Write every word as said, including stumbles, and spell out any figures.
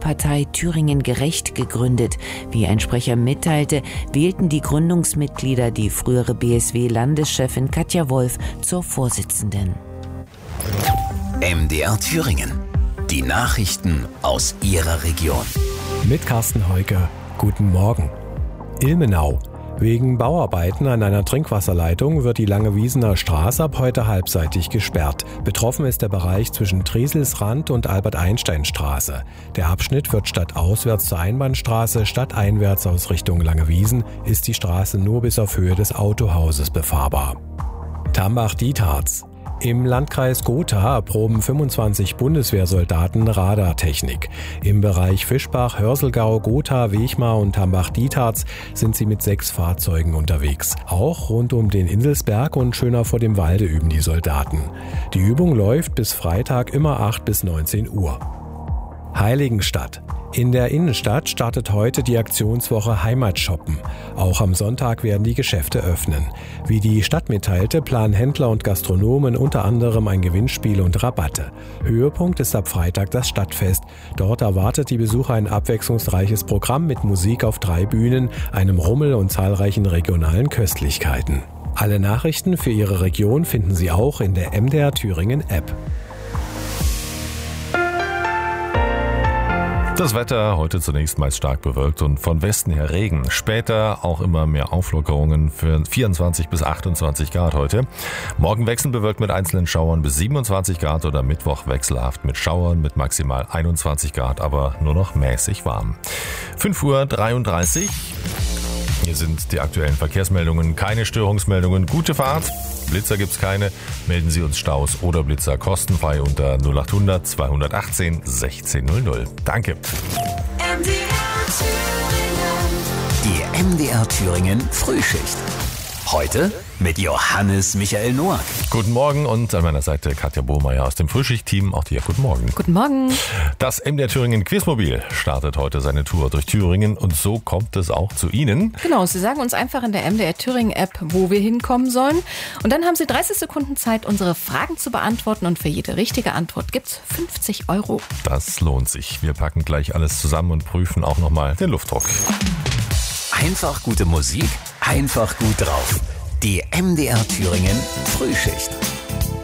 Partei Thüringen gerecht gegründet. Wie ein Sprecher mitteilte, wählten die Gründungsmitglieder die frühere B S W-Landeschefin Katja Wolf zur Vorsitzenden. M D R Thüringen. Die Nachrichten aus Ihrer Region. Mit Carsten Heuke. Guten Morgen. Ilmenau. Wegen Bauarbeiten an einer Trinkwasserleitung wird die Langewiesener Straße ab heute halbseitig gesperrt. Betroffen ist der Bereich zwischen Trieselsrand und Albert-Einstein-Straße. Der Abschnitt wird statt auswärts zur Einbahnstraße, statt einwärts aus Richtung Langewiesen, ist die Straße nur bis auf Höhe des Autohauses befahrbar. Tambach-Dietharz. Im Landkreis Gotha erproben fünfundzwanzig Bundeswehrsoldaten Radartechnik. Im Bereich Fischbach, Hörselgau, Gotha, Wechmar und Tambach-Dietharz sind sie mit sechs Fahrzeugen unterwegs. Auch rund um den Inselsberg und Schöner vor dem Walde üben die Soldaten. Die Übung läuft bis Freitag immer acht bis neunzehn Uhr. Heiligenstadt. In der Innenstadt startet heute die Aktionswoche Heimatshoppen. Auch am Sonntag werden die Geschäfte öffnen. Wie die Stadt mitteilte, planen Händler und Gastronomen unter anderem ein Gewinnspiel und Rabatte. Höhepunkt ist ab Freitag das Stadtfest. Dort erwartet die Besucher ein abwechslungsreiches Programm mit Musik auf drei Bühnen, einem Rummel und zahlreichen regionalen Köstlichkeiten. Alle Nachrichten für Ihre Region finden Sie auch in der M D R Thüringen App. Das Wetter heute zunächst meist stark bewölkt und von Westen her Regen. Später auch immer mehr Auflockerungen für vierundzwanzig bis achtundzwanzig Grad heute. Morgen wechselbewölkt mit einzelnen Schauern bis siebenundzwanzig Grad oder Mittwoch wechselhaft mit Schauern mit maximal einundzwanzig Grad, aber nur noch mäßig warm. fünf Uhr dreiunddreißig. Hier sind die aktuellen Verkehrsmeldungen. Keine Störungsmeldungen. Gute Fahrt. Blitzer gibt's keine. Melden Sie uns Staus oder Blitzer kostenfrei unter null acht hundert zweihundertachtzehn sechzehn null null. Danke. M D R Thüringen. Die M D R Thüringen Frühschicht. Heute mit Johannes Michael Noack. Guten Morgen und an meiner Seite Katja Bohmeier aus dem Frühschicht-Team. Auch dir guten Morgen. Guten Morgen. Das M D R Thüringen Quizmobil startet heute seine Tour durch Thüringen und so kommt es auch zu Ihnen. Genau, Sie sagen uns einfach in der M D R Thüringen App, wo wir hinkommen sollen. Und dann haben Sie dreißig Sekunden Zeit, unsere Fragen zu beantworten. Und für jede richtige Antwort gibt's fünfzig Euro. Das lohnt sich. Wir packen gleich alles zusammen und prüfen auch nochmal den Luftdruck. Einfach gute Musik, einfach gut drauf. Die M D R Thüringen Frühschicht.